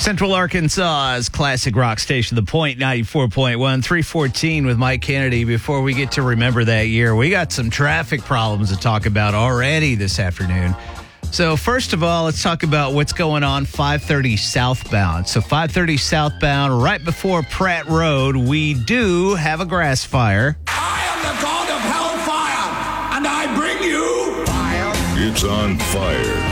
Central Arkansas's classic rock station, The Point 94.1, 314 with Mike Kennedy. Before we get to Remember That Year, we got some traffic problems to talk about already this afternoon. So first of all, let's talk about what's going on 530 southbound. So 530 southbound, right before Pratt Road, we do have a grass fire. I am the god of hellfire, and I bring you fire. It's on fire.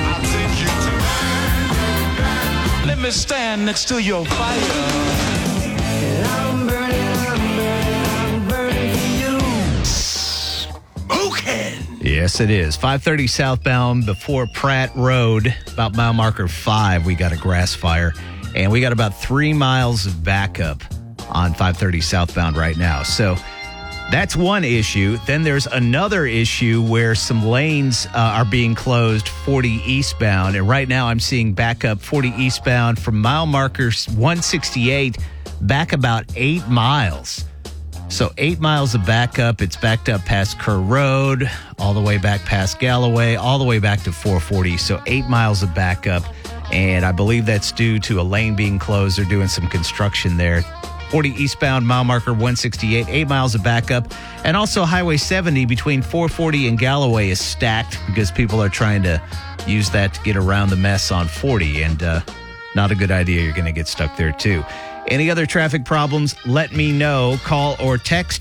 Let me stand next to your fire. I'm burning for you. Smoking. Yes, it is. 530 southbound before Pratt Road, about mile marker 5, we got a grass fire. And we got about 3 miles of backup on 530 southbound right now. So that's one issue. Then there's another issue where some lanes are being closed 40 eastbound. And right now I'm seeing backup 40 eastbound from mile markers 168 back about 8 miles. So 8 miles of backup. It's backed up past Kerr Road, all the way back past Galloway, all the way back to 440. So 8 miles of backup. And I believe that's due to a lane being closed. They're doing some construction there. 40 eastbound, mile marker 168, 8 miles of backup. And also Highway 70 between 440 and Galloway is stacked because people are trying to use that to get around the mess on 40. And not a good idea. You're going to get stuck there too. Any other traffic problems, let me know. Call or text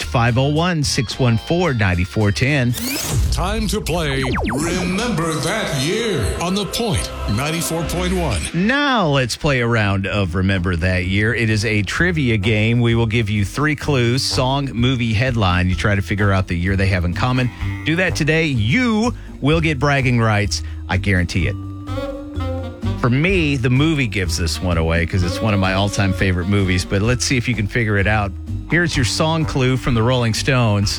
501-614-9410. Time to play Remember That Year on The Point 94.1. Now let's play a round of Remember That Year. It is a trivia game. We will give you 3 clues, song, movie, headline. You try to figure out the year they have in common. Do that today. You will get bragging rights. I guarantee it. For me, the movie gives this one away because it's one of my all-time favorite movies. But let's see if you can figure it out. Here's your song clue from the Rolling Stones.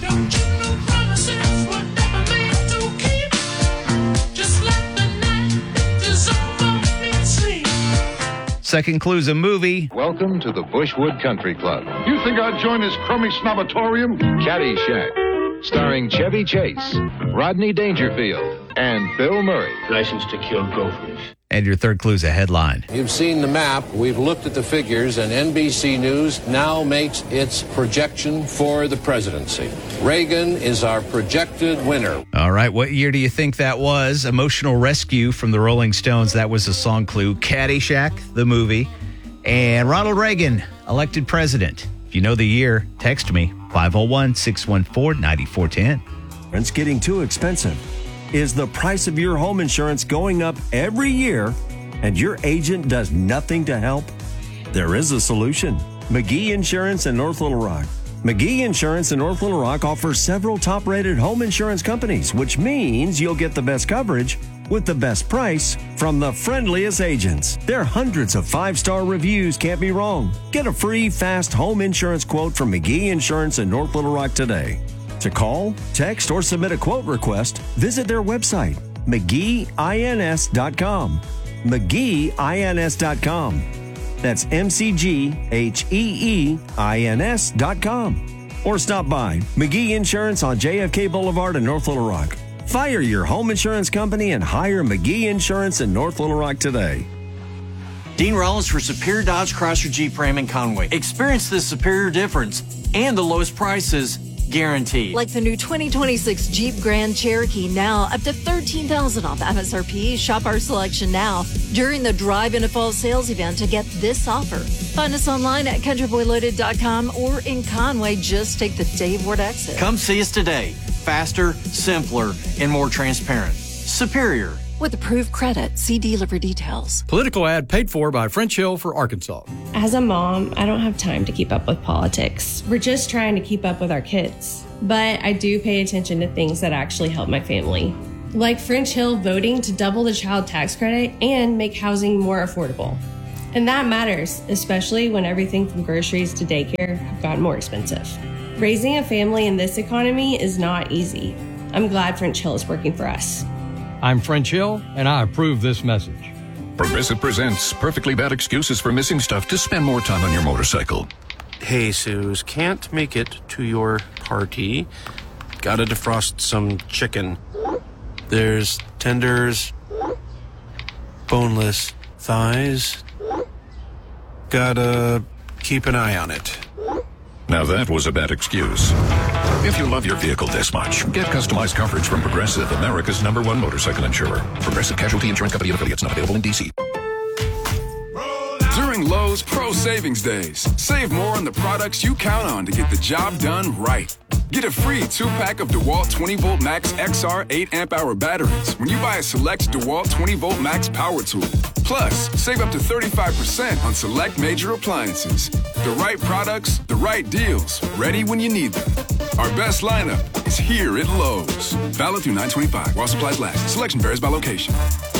Second clue's a movie. Welcome to the Bushwood Country Club. You think I'd join this crummy snobatorium? Caddyshack, starring Chevy Chase, Rodney Dangerfield, and Bill Murray. License to kill gophers. And your third clue's a headline. You've seen the map. We've looked at the figures, and NBC News now makes its projection for the presidency. Reagan is our projected winner. All right, what year do you think that was? Emotional Rescue from the Rolling Stones. That was a song clue. Caddyshack, the movie. And Ronald Reagan, elected president. If you know the year, text me, 501-614-9410. It's getting too expensive. Is the price of your home insurance going up every year and your agent does nothing to help? There is a solution. McGee Insurance in North Little Rock. McGee Insurance in North Little Rock offers several top-rated home insurance companies, which means you'll get the best coverage with the best price from the friendliest agents. Their hundreds of 5-star reviews can't be wrong. Get a free, fast home insurance quote from McGee Insurance in North Little Rock today. To call, text, or submit a quote request, visit their website, McGeeINS.com. McGeeINS.com. That's McGeeINS.com. Or stop by McGee Insurance on JFK Boulevard in North Little Rock. Fire your home insurance company and hire McGee Insurance in North Little Rock today. Dean Rollins for Superior Dodge Chrysler Jeep Ram in Conway. Experience the superior difference and the lowest prices guaranteed. Like the new 2026 Jeep Grand Cherokee, now up to $13,000 off MSRP. Shop our selection now during the Drive Into Fall sales event to get this offer. Find us online at countryboyloaded.com or in Conway. Just take the Dave Ward exit. Come see us today. Faster, simpler, and more transparent. Superior. With approved credit, see dealer for details. Political ad paid for by French Hill for Arkansas. As a mom, I don't have time to keep up with politics. We're just trying to keep up with our kids. But I do pay attention to things that actually help my family. Like French Hill voting to double the child tax credit and make housing more affordable. And that matters, especially when everything from groceries to daycare have gotten more expensive. Raising a family in this economy is not easy. I'm glad French Hill is working for us. I'm French Hill, and I approve this message. Progressive presents perfectly bad excuses for missing stuff to spend more time on your motorcycle. Hey, Suze, can't make it to your party. Gotta defrost some chicken. There's tenders, boneless thighs, gotta keep an eye on it. Now that was a bad excuse. If you love your vehicle this much, get customized coverage from Progressive, America's #1 motorcycle insurer. Progressive Casualty Insurance Company and affiliates, not available in D.C. During Lowe's Pro Savings Days, save more on the products you count on to get the job done right. Get a free 2-pack of DeWalt 20-volt Max XR 8-amp-hour batteries when you buy a select DeWalt 20-volt Max power tool. Plus, save up to 35% on select major appliances. The right products, the right deals, ready when you need them. Our best lineup is here at Lowe's. Valid through 9/25 while supplies last. Selection varies by location.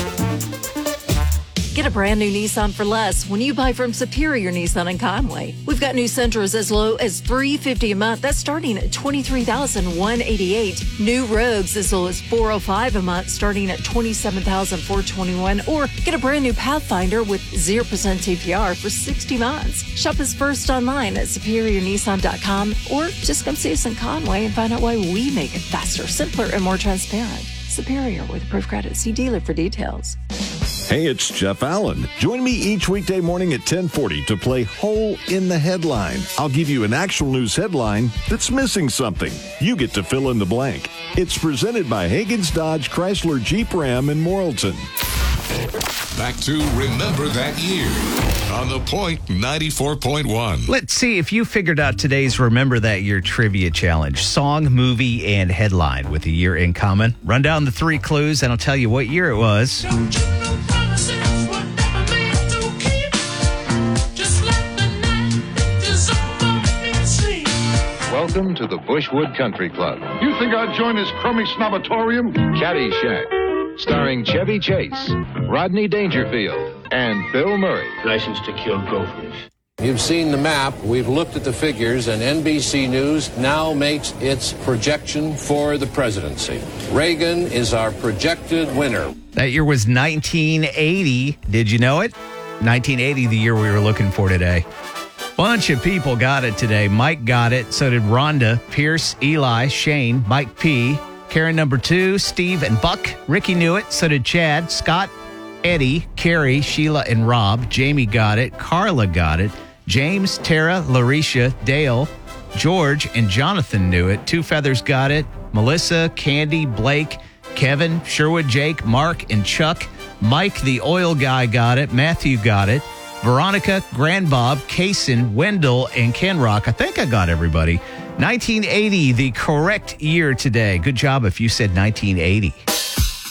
Get a brand new Nissan for less when you buy from Superior Nissan in Conway. We've got new Sentras as low as $350 a month. That's starting at $23,188. New Rogues as low as $405 a month, starting at $27,421. Or get a brand new Pathfinder with 0% APR for 60 months. Shop us first online at SuperiorNissan.com or just come see us in Conway and find out why we make it faster, simpler, and more transparent. Superior with approved credit. See dealer for details. Hey, it's Jeff Allen. Join me each weekday morning at 10:40 to play Hole in the Headline. I'll give you an actual news headline that's missing something. You get to fill in the blank. It's presented by Hagen's Dodge Chrysler Jeep Ram in Morrilton. Back to Remember That Year on The Point 94.1. Let's see if you figured out today's Remember That Year trivia challenge. Song, movie, and headline with a year in common. Run down the 3 clues and I'll tell you what year it was. Welcome to the Bushwood Country Club. You think I'd join this crummy snobatorium? Caddyshack, starring Chevy Chase, Rodney Dangerfield, and Bill Murray. License to kill gophers. You've seen the map, we've looked at the figures, and NBC News now makes its projection for the presidency. Reagan is our projected winner. That year was 1980. Did you know it? 1980, the year we were looking for today. Bunch of people got it today. Mike got it. So did Rhonda, Pierce, Eli, Shane, Mike P., Karen number 2, Steve, and Buck. Ricky knew it. So did Chad, Scott, Eddie, Carrie, Sheila, and Rob. Jamie got it. Carla got it. James, Tara, Larisha, Dale, George, and Jonathan knew it. 2 Feathers got it. Melissa, Candy, Blake, Kevin, Sherwood, Jake, Mark, and Chuck. Mike, the oil guy, got it. Matthew got it. Veronica, Grand Bob, Kaysen, Wendell, and Ken Rock. I think I got everybody. 1980, the correct year today. Good job if you said 1980.